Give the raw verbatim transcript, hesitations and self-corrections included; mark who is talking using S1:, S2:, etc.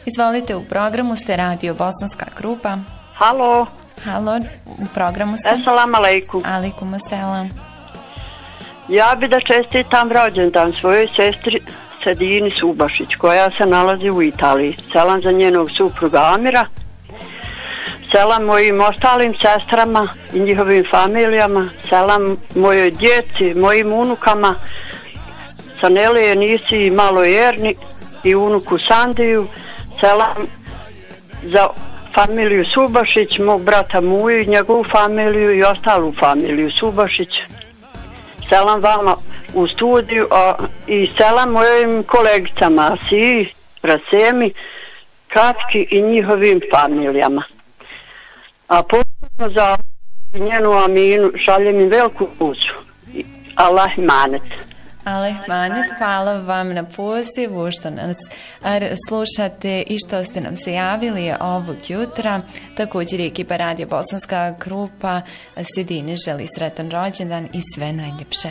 S1: Izvolite, u programu ste Radio Bosanska grupa.
S2: Halo.
S1: Halo, u programu ste.
S2: Assalamu alaikum.
S1: Alaikum assalam.
S2: Ja bi da čestitam rođendan svojoj sestri Sedini Subašić, koja se nalazi u Italiji. Selam za njenog supruga Amira. Selam mojim ostalim sestrama i njihovim familijama. Selam mojoj djeci, mojim unukama, Sanelije, Nisi i maloj Erni i unuku Sandiju. Selam za familiju Subašić, mog brata Muju i njegovu familiju i ostalu familiju Subašić. Selam vama u studiju a, i selam mojim kolegicama Asiji, Rasemi, Katki i njihovim familijama. A posebno za njenu Aminu šaljem im veliku pusu. Allah imanet.
S1: Allah imanet, hvala vam na pozivu što nas slušate i što ste nam se javili ovog jutra. Također je ekipa Radio Bosanska grupa Sedini želi sretan rođendan i sve najljepše.